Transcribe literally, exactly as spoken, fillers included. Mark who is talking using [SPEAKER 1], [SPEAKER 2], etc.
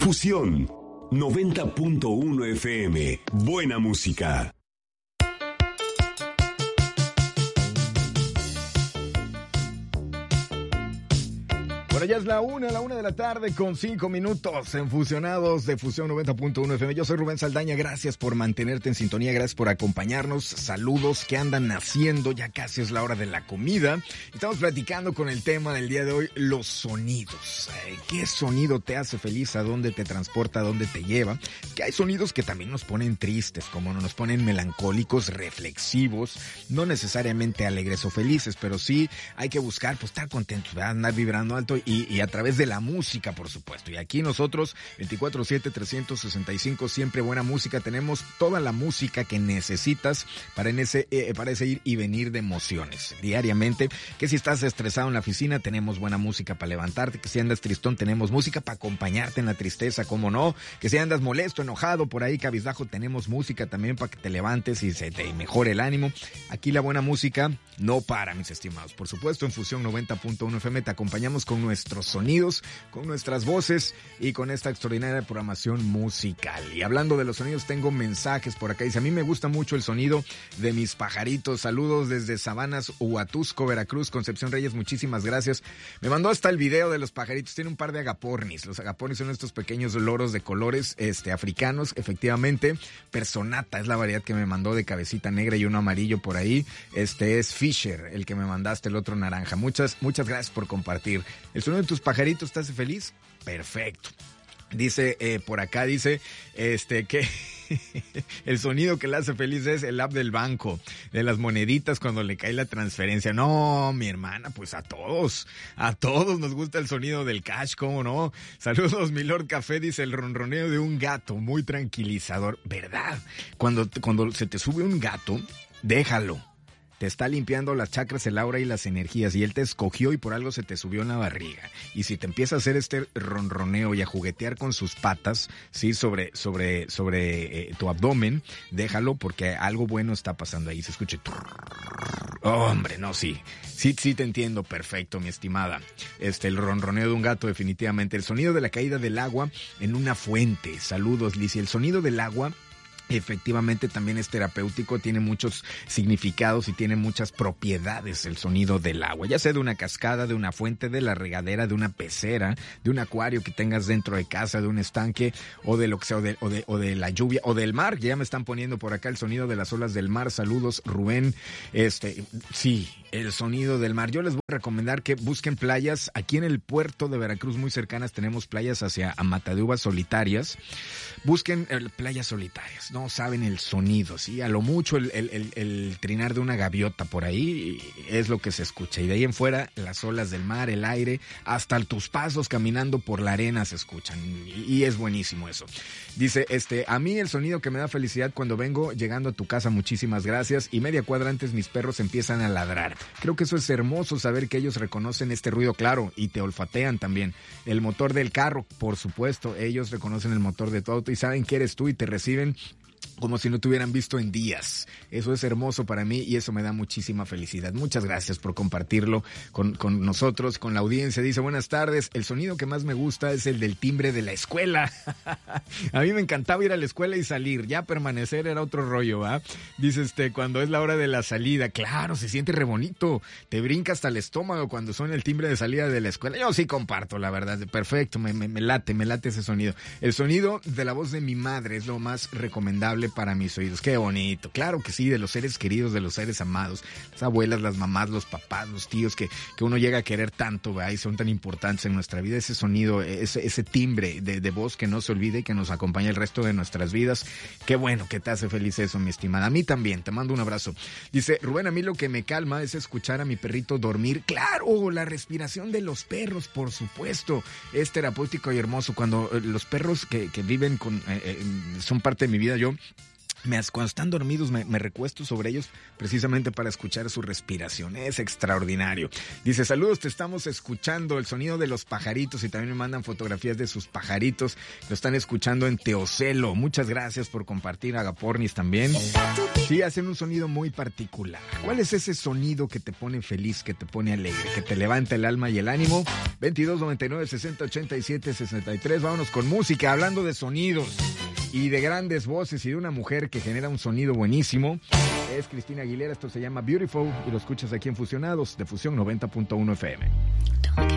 [SPEAKER 1] Fusión noventa punto uno F M. Buena música.
[SPEAKER 2] Bueno, ya es la una, la una de la tarde con cinco minutos en Fusionados de Fusión noventa punto uno F M. Yo soy Rubén Saldaña, gracias por mantenerte en sintonía, gracias por acompañarnos. Saludos, ¿qué andan haciendo? Ya casi es la hora de la comida. Estamos platicando con el tema del día de hoy, los sonidos. ¿Qué sonido te hace feliz? ¿A dónde te transporta? ¿A dónde te lleva? Que hay sonidos que también nos ponen tristes, como nos ponen melancólicos, reflexivos, no necesariamente alegres o felices, pero sí hay que buscar, pues, estar contentos, ¿verdad? Andar vibrando alto. Y, y a través de la música, por supuesto. Y aquí nosotros, veinticuatro siete, trescientos sesenta y cinco, siempre buena música. Tenemos toda la música que necesitas para, en ese, eh, para ese ir y venir de emociones diariamente. Que si estás estresado en la oficina, tenemos buena música para levantarte. Que si andas tristón, tenemos música para acompañarte en la tristeza, cómo no. Que si andas molesto, enojado, por ahí cabizbajo, tenemos música también para que te levantes y se te mejore el ánimo. Aquí la buena música no para, mis estimados. Por supuesto, en Fusión noventa punto uno F M te acompañamos con nuestros sonidos, con nuestras voces y con esta extraordinaria programación musical. Y hablando de los sonidos, tengo mensajes por acá. Dice, a mí me gusta mucho el sonido de mis pajaritos. Saludos desde Sabanas, Huatusco, Veracruz. Concepción Reyes, muchísimas gracias. Me mandó hasta el video de los pajaritos. Tiene un par de agapornis. Los agapornis son estos pequeños loros de colores este, africanos, efectivamente. Personata es la variedad que me mandó, de cabecita negra y uno amarillo por ahí. Este es Fisher, el que me mandaste, el otro naranja. Muchas, muchas gracias por compartir. ¿El sonido de tus pajaritos te hace feliz? Perfecto. Dice, eh, por acá dice, este, que el sonido que le hace feliz es el app del banco, de las moneditas cuando le cae la transferencia. No, mi hermana, pues a todos, a todos nos gusta el sonido del cash, ¿cómo no? Saludos, mi Lord Café, dice, el ronroneo de un gato, muy tranquilizador. ¿Verdad? Cuando, cuando se te sube un gato, déjalo. Te está limpiando las chakras, el aura y las energías, y él te escogió y por algo se te subió en la barriga. Y si te empieza a hacer este ronroneo y a juguetear con sus patas, sí, sobre, sobre, sobre eh, tu abdomen, déjalo, porque algo bueno está pasando ahí. Se escuche. Oh, hombre, no, sí. Sí, sí te entiendo perfecto, mi estimada. Este, el ronroneo de un gato, definitivamente. El sonido de la caída del agua en una fuente. Saludos, Lizy. El sonido del agua efectivamente también es terapéutico, tiene muchos significados y tiene muchas propiedades el sonido del agua, ya sea de una cascada, de una fuente, de la regadera, de una pecera, de un acuario que tengas dentro de casa, de un estanque, o de lo que sea, o de, o de, o de la lluvia, o del mar. Ya me están poniendo por acá el sonido de las olas del mar. Saludos, Rubén. Este, sí, el sonido del mar. Yo les voy a recomendar que busquen playas. Aquí en el puerto de Veracruz, muy cercanas, tenemos playas hacia Amata de Uvas solitarias. Busquen eh, playas solitarias. No saben el sonido, ¿sí? A lo mucho el, el, el, el trinar de una gaviota por ahí es lo que se escucha. Y de ahí en fuera, las olas del mar, el aire, hasta tus pasos caminando por la arena se escuchan. Y, y es buenísimo eso. Dice, este, a mí el sonido que me da felicidad cuando vengo llegando a tu casa, muchísimas gracias. Y media cuadra antes mis perros empiezan a ladrar. Creo que eso es hermoso, saber que ellos reconocen este ruido, claro, y te olfatean también. El motor del carro, por supuesto, ellos reconocen el motor de tu auto y saben que eres tú y te reciben como si no te hubieran visto en días. Eso es hermoso para mí y eso me da muchísima felicidad. Muchas gracias por compartirlo con, con nosotros, con la audiencia. Dice, buenas tardes, el sonido que más me gusta es el del timbre de la escuela. A mí me encantaba ir a la escuela y salir, ya permanecer era otro rollo, ¿va? Dice, este, cuando es la hora de la salida, claro, se siente re bonito, te brinca hasta el estómago cuando suena el timbre de salida de la escuela. Yo sí comparto, la verdad, perfecto, me, me, me late, me late ese sonido. El sonido de la voz de mi madre es lo más recomendable para mis oídos. Qué bonito. Claro que sí, de los seres queridos, de los seres amados, las abuelas, las mamás, los papás, los tíos que, que uno llega a querer tanto, ¿verdad? Y son tan importantes en nuestra vida. Ese sonido, ese, ese timbre de, de voz que no se olvide y que nos acompaña el resto de nuestras vidas. Qué bueno que te hace feliz eso, mi estimada. A mí también, te mando un abrazo. Dice, Rubén, a mí lo que me calma es escuchar a mi perrito dormir. ¡Claro! La respiración de los perros, por supuesto. Es terapéutico y hermoso. Cuando eh, los perros que, que viven con, eh, eh, son parte de mi vida, yo Me, cuando están dormidos me, me recuesto sobre ellos precisamente para escuchar su respiración. Es extraordinario. Dice, saludos, te estamos escuchando el sonido de los pajaritos y también me mandan fotografías de sus pajaritos. Lo están escuchando en Teocelo. Muchas gracias por compartir, Agapornis también. Sí, hacen un sonido muy particular. ¿Cuál es ese sonido que te pone feliz, que te pone alegre, que te levanta el alma y el ánimo? veintidós noventa y nueve sesenta ochenta y siete sesenta y tres. Vámonos con música, hablando de sonidos y de grandes voces y de una mujer que genera un sonido buenísimo. Es Cristina Aguilera, esto se llama Beautiful y lo escuchas aquí en Fusionados de Fusión noventa punto uno F M.